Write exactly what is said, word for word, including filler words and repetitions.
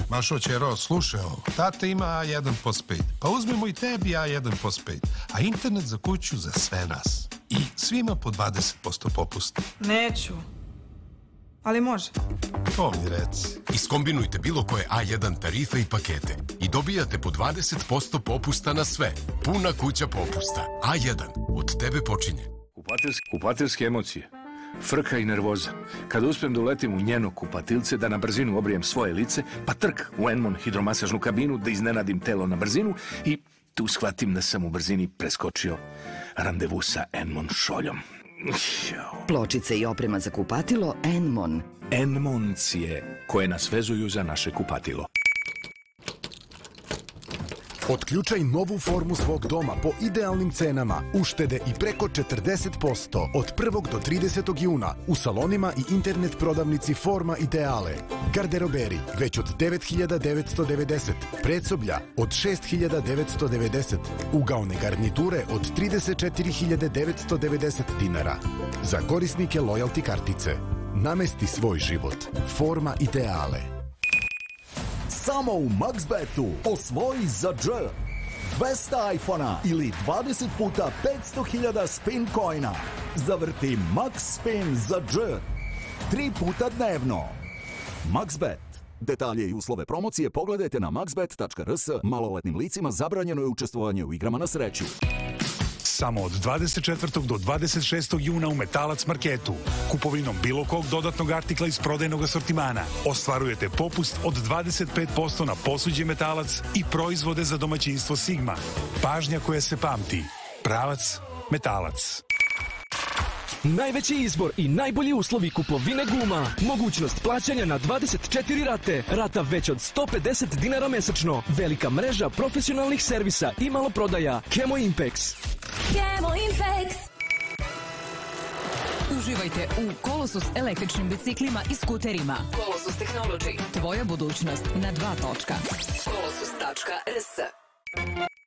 Mašo Ćero, slušaj ovo. Tata ima A jedan postpaid. Pa uzmemo i tebi A jedan postpaid. A internet za kuću za sve nas. I svima po dvadeset posto popusta. Neću. Ali može. To mi reci. Iskombinujte bilo koje A jedan tarife i pakete i dobijate po dvadeset posto popusta na sve. Puna kuća popusta. A jedan. Od tebe počinje. Kupateljske, kupateljske emocije. Frka i nervoza. Kada uspijem da uletim u njeno kupatilce, da na brzinu obrijem svoje lice, pa trk u Enmon hidromasažnu kabinu, da iznenadim telo na brzinu i tu shvatim da sam u brzini preskočio randevu sa Enmon šoljom. Pločice i oprema za kupatilo Enmon. Enmoncije koje nas vezuju za naše kupatilo. Otključaj novu formu svog doma po idealnim cenama, uštede i preko četrdeset posto od prvog do tridesetog juna u salonima i internet prodavnici Forma Ideale. Garderoberi već od devet hiljada devetsto devedeset, predsoblja od šest hiljada devetsto devedeset, ugaone garniture od trideset četiri hiljade devetsto devedeset dinara. Za korisnike lojalty kartice. Namesti svoj život. Forma Ideale. Samo u MaxBetu osvoji za dž dvesta iPhona ili dvadeset puta petsto hiljada spin coina. Zavrti Max Spin za dž tri puta dnevno. MaxBet. Detalje i uslove promocije pogledajte na maxbet tačka rs. Maloletnim licima zabranjeno je učestvovanje u igrama na sreću. Samo od dvadeset četvrtog do dvadeset šestog juna u Metalac marketu. Kupovinom bilo kog dodatnog artikla iz prodajnog asortimana ostvarujete popust od dvadeset pet posto na posuđe Metalac i proizvode za domaćinstvo Sigma. Pažnja koja se pamti. Pravac Metalac. Najveći izbor i najbolji uslovi kupovine guma. Mogućnost plaćanja na dvadeset četiri rate. Rata već od sto pedeset dinara mesečno. Velika mreža profesionalnih servisa i maloprodaja. Kemo Impex. Kemo Impex. Uživajte u Kolosus električnim biciklima i skuterima. Kolosus Technology. Tvoja budućnost na dva točka. kolosus tačka rs.